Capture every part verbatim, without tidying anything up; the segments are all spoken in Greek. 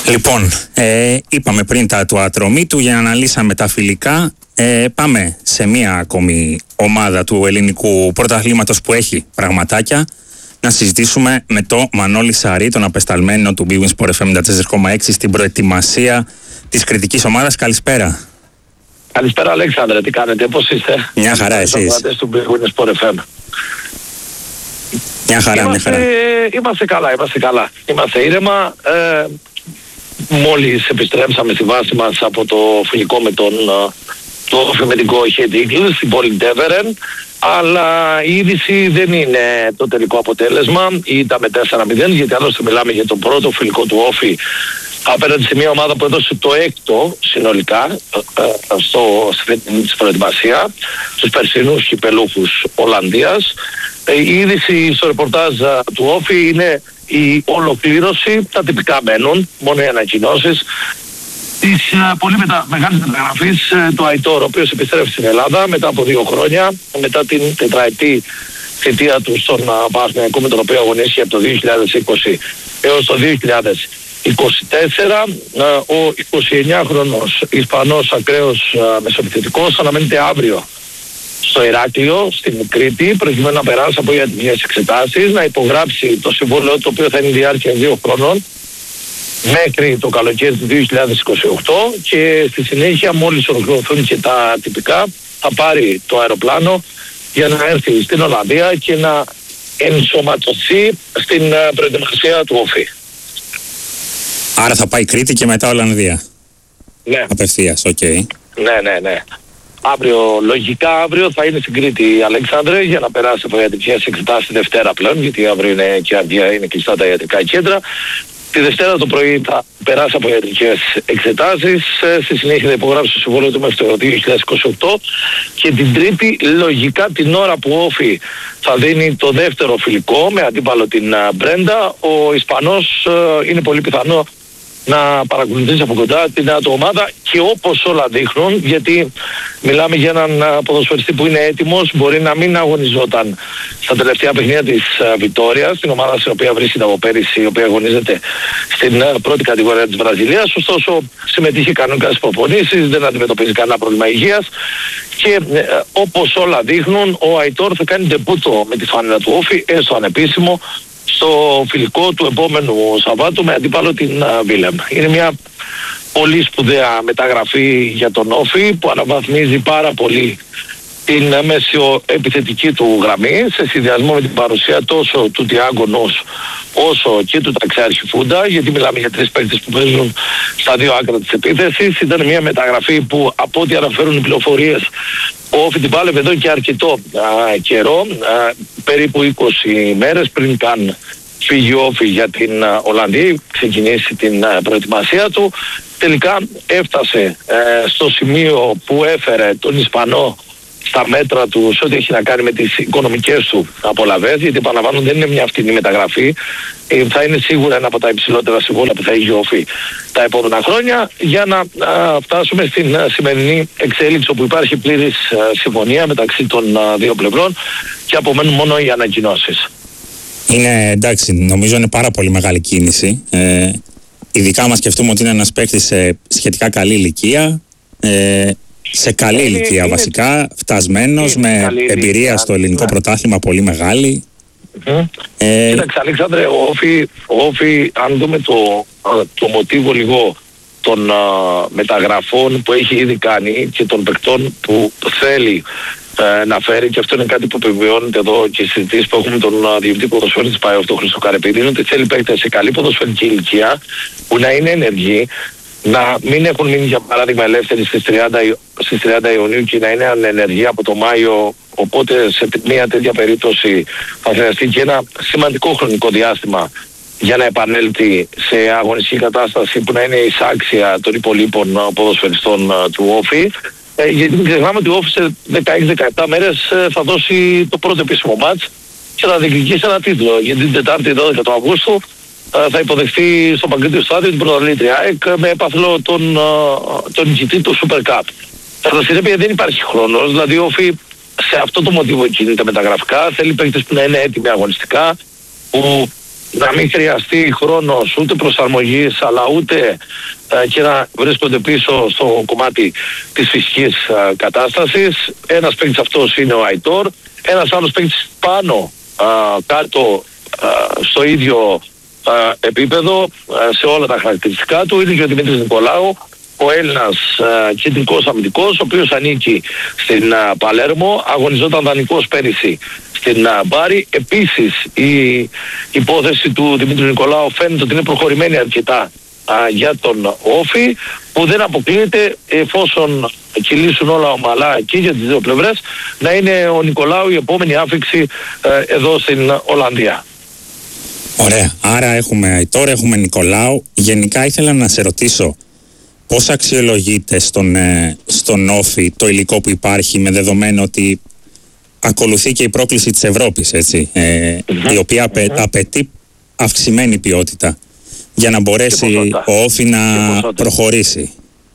Λοιπόν, ε, είπαμε πριν τα του Ατρωμίτου, για να αναλύσαμε τα φιλικά. Ε, πάμε σε μία ακόμη ομάδα του ελληνικού πρωταθλήματος που έχει πραγματάκια. Να συζητήσουμε με το Μανώλη Σαρή, τον απεσταλμένο του Big Win Sport εφ εμ ενενήντα τέσσερα κόμμα έξι στην προετοιμασία της κριτικής ομάδας. Καλησπέρα. Καλησπέρα Αλέξανδρε, τι κάνετε, πώς είστε? Μια χαρά, εσείς? Του Big Win Sport εφ εμ. Μια χαρά, είμαστε, μια χαρά. Είμαστε καλά, είμαστε καλά. Είμαστε ήρεμα. Ε, μόλις επιστρέψαμε στη βάση μας από το φιλικό με τον το φημετικό Head Eagles στην πόλη Ντέβερεν, αλλά η είδηση δεν είναι το τελικό αποτέλεσμα. Ήταν με τέσσερα μηδέν, γιατί άλλωστε μιλάμε για το πρώτο φιλικό του Όφη απέναντι σε μια ομάδα που έδωσε το έκτο συνολικά στο, στη προετοιμασία, στους περσινούς κυπελούχους Ολλανδίας. Η είδηση στο ρεπορτάζ του Όφη είναι η ολοκλήρωση, τα τυπικά μένουν, μόνο οι ανακοινώσεις της uh, πολύ μετα, μεγάλης μεταγραφής uh, του Αϊτόρ, ο οποίος επιστρέφει στην Ελλάδα μετά από δύο χρόνια, μετά την τετραετή θητεία του στον uh, Παναθηναϊκό, με τον οποίο αγωνίστηκε από το δύο χιλιάδες είκοσι έως το δύο χιλιάδες είκοσι τέσσερα. Uh, ο εικοσιεννιάχρονος Ισπανός ακραίος uh, μεσοεπιθετικός αναμένεται αύριο στο Ηράκλειο, στην Κρήτη, προκειμένου να περάσει από ιατρικές εξετάσεις, να υπογράψει το συμβόλαιο, το οποίο θα είναι διάρκεια δύο χρόνων μέχρι το καλοκαίρι του δύο χιλιάδες είκοσι οκτώ, και στη συνέχεια, μόλις ολοκληρωθούν και τα τυπικά, θα πάρει το αεροπλάνο για να έρθει στην Ολλανδία και να ενσωματωθεί στην προετοιμασία του Όφη. Άρα θα πάει Κρήτη και μετά Ολλανδία. Ναι. Απευθείας, οκ. Okay. Ναι, ναι, ναι. Αύριο, λογικά αύριο θα είναι στην Κρήτη, Αλέξανδρε, για να περάσει από ιατρικές εξετάσεις τη Δευτέρα πλέον, γιατί αύριο είναι και αντία, είναι κλειστά τα ιατρικά κέντρα. Τη Δευτέρα το πρωί θα περάσει από ιατρικές εξετάσεις, στη συνέχεια θα υπογράψει το συμβόλαιο του μέχρι το δύο χιλιάδες είκοσι οκτώ, και την Τρίτη, λογικά την ώρα που ο Όφη θα δίνει το δεύτερο φιλικό με αντίπαλο την Μπρέντα, ο Ισπανός είναι πολύ πιθανό να παρακολουθήσει από κοντά την νέα του ομάδα, και όπως όλα δείχνουν, γιατί μιλάμε για έναν ποδοσφαιριστή που είναι έτοιμος, μπορεί να μην αγωνιζόταν στα τελευταία παιχνίδια της Βιτόριας, την ομάδα στην οποία βρίσκεται από πέρυσι, η οποία αγωνίζεται στην πρώτη κατηγορία της Βραζιλίας. Ωστόσο συμμετείχε κανονικά στις προπονήσεις, δεν αντιμετωπίζει κανένα πρόβλημα υγείας, και ε, όπως όλα δείχνουν, ο Αϊτόρ θα κάνει ντεμπούτο με τη φάνελα του Όφη, έστω ανεπίσημο, στο φιλικό του επόμενου Σαββάτου με αντίπαλο την Βίλεμ. Είναι μια πολύ σπουδαία μεταγραφή για τον Όφη, που αναβαθμίζει πάρα πολύ την μεσοεπιθετική του γραμμή, σε συνδυασμό με την παρουσία τόσο του Τιάγκο Νος όσο και του Ταξιάρχη Φούντα, γιατί μιλάμε για τρεις παίκτες που παίζουν στα δύο άκρα της επίθεσης. Ήταν μια μεταγραφή που, από ό,τι αναφέρουν οι πληροφορίες, ο Όφη την πάλευε εδώ και αρκετό α, καιρό, α, περίπου είκοσι μέρες πριν καν φύγει ο Όφη για την α, Ολλανδία, ξεκινήσει την α, προετοιμασία του. Τελικά έφτασε ε, στο σημείο που έφερε τον Ισπανό στα μέτρα του σε ό,τι έχει να κάνει με τις οικονομικές του απολαβές, γιατί επαναλαμβάνω δεν είναι μια φτηνή μεταγραφή, ε, θα είναι σίγουρα ένα από τα υψηλότερα συμβόλαια που θα έχει ο Όφη τα επόμενα χρόνια, για να α, φτάσουμε στην α, σημερινή εξέλιξη, όπου υπάρχει πλήρης α, συμφωνία μεταξύ των α, δύο πλευρών και απομένουν μόνο οι ανακοινώσεις. Είναι εντάξει, νομίζω είναι πάρα πολύ μεγάλη κίνηση. Ε, ειδικά άμα σκεφτούμε ότι είναι ένας παίκτης σε σχετικά καλή ηλικία. Ε, σε καλή είναι, ηλικία είναι, βασικά, φτασμένος, με εμπειρία ηλικία, στο ελληνικό ναι. πρωτάθλημα πολύ μεγάλη. Mm-hmm. Ε, Κοίταξε Αλέξανδρε, ο Όφη, ο Όφη, αν δούμε το, το μοτίβο λίγο των α, μεταγραφών που έχει ήδη κάνει και των παικτών που θέλει ε, να φέρει, και αυτό είναι κάτι που επιβεβαιώνεται εδώ και στις συζητήσεις που έχουμε τον διευθυντή ποδοσφαίρου της ΠΑΕΟ, τον Χρήστο Καρεπίδη, είναι ότι θέλει παίκτες σε καλή ποδοσφαιρική ηλικία, που να είναι ενεργοί, να μην έχουν μείνει για παράδειγμα ελεύθεροι στις τριάντα, στις τριάντα Ιουνίου και να είναι ανενεργοί από το Μάιο, οπότε σε μια τέτοια περίπτωση θα χρειαστεί και ένα σημαντικό χρονικό διάστημα για να επανέλθει σε αγωνιστική κατάσταση που να είναι εισάξια των υπολείπων ποδοσφαιριστών του Όφη. Ε, γιατί μην ξεχνάμε ότι ο Όφη σε δεκαέξι δεκαεπτά μέρες θα δώσει το πρώτο επίσημο μάτς και θα διεκδικήσει ένα τίτλο, γιατί την Τετάρτη δώδεκα του Αυγούστου θα υποδεχθεί στο Παγκρίτιο Στάδιο την πρωταθλήτρια ΑΕΚ με έπαθλο τον, τον νικητή του Super Cup. Κατά συνέπεια δεν υπάρχει χρόνος, δηλαδή ο Όφη σε αυτό το μοτίβο κινείται μεταγραφικά, θέλει παίκτες που να είναι έτοιμοι αγωνιστικά, που να μην χρειαστεί χρόνος ούτε προσαρμογής αλλά ούτε ε, και να βρίσκονται πίσω στο κομμάτι της φυσικής ε, κατάστασης. Ένας παίκτης αυτός είναι ο Αϊτόρ, ένας άλλος παίκτης πάνω ε, κάτω ε, στο ίδιο ε, επίπεδο ε, σε όλα τα χαρακτηριστικά του είναι και ο Δημήτρης Νικολάου, ο Έλληνας ε, κεντρικός αμυντικός, ο οποίος ανήκει στην ε, Παλέρμο, αγωνιζόταν δανεικός πέρυσι στην ε, Μπάρι. Επίσης η υπόθεση του Δημήτρη Νικολάου φαίνεται ότι είναι προχωρημένη αρκετά ε, για τον Όφη, που δεν αποκλείεται, εφόσον κυλήσουν όλα ομαλά και για τις δύο πλευρές, να είναι ο Νικολάου η επόμενη άφιξη ε, εδώ στην Ολλανδία. Ωραία, άρα έχουμε τώρα έχουμε Νικολάου. Γενικά ήθελα να σε ρωτήσω, πώς αξιολογείται στον, ε, στον Όφη το υλικό που υπάρχει, με δεδομένο ότι ακολουθεί και η πρόκληση της Ευρώπης, έτσι, ε, mm-hmm. η οποία απαι, mm-hmm. απαιτεί αυξημένη ποιότητα για να μπορέσει ο Όφη να προχωρήσει.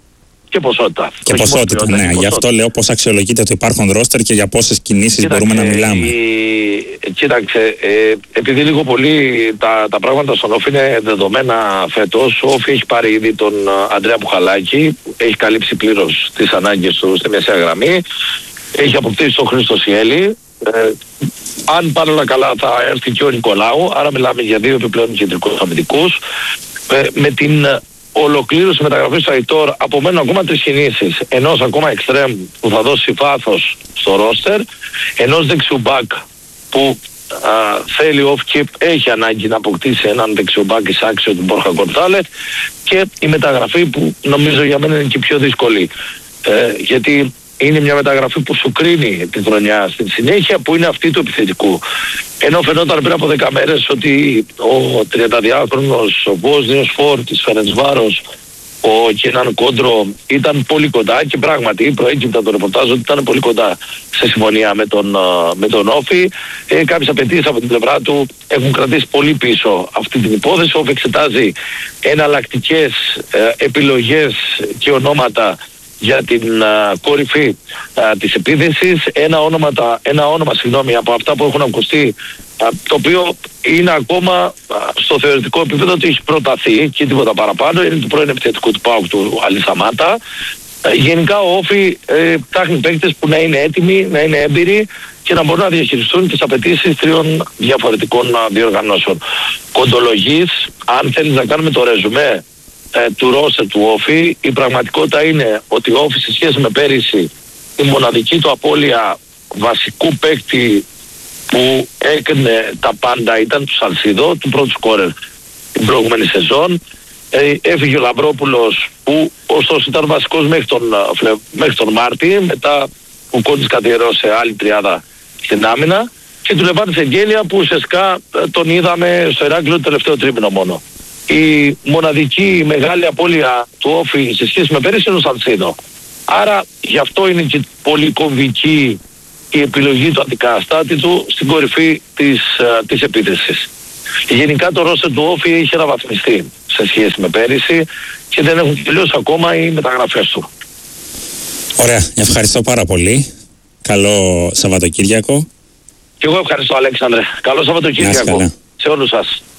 Και ποσότητα. Και ποσότητα, ναι. Γι' αυτό λέω πώς αξιολογείται το υπάρχον ρόστερ και για πόσες κινήσεις Κοίταξε, μπορούμε να μιλάμε. Η... Κοίταξε, ε, επειδή λίγο πολύ τα, τα πράγματα στον Όφη είναι δεδομένα φέτος, ο Όφη έχει πάρει ήδη τον Αντρέα Πουχαλάκη, έχει καλύψει πλήρως τις ανάγκες του στη μεσαία γραμμή, έχει αποκτήσει τον Χρήστο Σιέλη. Ε, αν πάνε όλα καλά θα έρθει και ο Νικολάου, άρα μιλάμε για δύο επιπλέον κεντρικούς αμυντικούς. Ε, με την ολοκλήρωση μεταγραφής του Αϊτόρ απομένουν ακόμα τρεις κινήσεις. Ενός ακόμα εξτρέμ που θα δώσει βάθος στο ρόστερ, ενός δεξιού μπακ που α, θέλει off-keep, έχει ανάγκη να αποκτήσει έναν δεξιό μπακ εισάξιο του Μπόρχα Γκοντάλεθ, και η μεταγραφή που νομίζω για μένα είναι και πιο δύσκολη. Ε, γιατί είναι μια μεταγραφή που σου κρίνει τη χρονιά στην συνέχεια, που είναι αυτή του επιθετικού. Ενώ φαινόταν πριν από δέκα μέρες ότι ο τριανταδυάχρονος, ο Βόσνιος Φορ της Φερεντσβάρος, ο Κέναν Κόντρο ήταν πολύ κοντά, και πράγματι προέκυπτε από το ρεπορτάζ ότι ήταν πολύ κοντά σε συμφωνία με τον, με τον Όφη. Ε, κάποιες απαιτήσεις από την πλευρά του έχουν κρατήσει πολύ πίσω αυτή την υπόθεση. Ο Όφη εξετάζει εναλλακτικές ε, επιλογές και ονόματα για την α, κορυφή α, της επίθεσης. Ένα όνομα, τα, ένα όνομα συγγνώμη, από αυτά που έχουν ακουστεί, α, το οποίο είναι ακόμα α, στο θεωρητικό επίπεδο ότι έχει προταθεί και τίποτα παραπάνω, είναι του πρώην επιθετικού του ΠΑΟΚ του Αλή Σαμάτα. Ε, γενικά ο Όφη ε, ψάχνει παίκτες που να είναι έτοιμοι, να είναι έμπειροι και να μπορούν να διαχειριστούν τις απαιτήσεις τριών διαφορετικών α, διοργανώσεων. Κοντολογής, αν θέλεις να κάνουμε το ρεζουμέ Ε, του ρόστερ του Όφη, η πραγματικότητα είναι ότι ο Όφη σε σχέση με πέρυσι η μοναδική του απώλεια βασικού παίκτη που έκανε τα πάντα ήταν του Σαλσίδο, του πρώτου σκόρερ την προηγούμενη σεζόν. Ε, έφυγε ο Λαμπρόπουλος, που ωστόσο ήταν βασικός μέχρι τον, μέχρι τον Μάρτι, μετά ο Κόντης καθιερώσε άλλη τριάδα στην άμυνα, και του Λεβάνης Εγγέλια που ουσιαστικά τον είδαμε στο Ηράκλειο το τελευταίο τρίμηνο μόνο. Η μοναδική μεγάλη απώλεια του Όφη σε σχέση με πέρυσι είναι ο Σαλσίδο. Άρα γι' αυτό είναι και πολύ κομβική η επιλογή του αντικαταστάτη του στην κορυφή της, uh, της επίθεσης. Γενικά το ρόστερ του Όφη έχει αναβαθμιστεί σε σχέση με πέρυσι και δεν έχουν τελειώσει ακόμα οι μεταγραφές του. Ωραία, ευχαριστώ πάρα πολύ. Καλό Σαββατοκύριακο. Και εγώ ευχαριστώ, Αλέξανδρε. Καλό Σαββατοκύριακο σε όλους σας.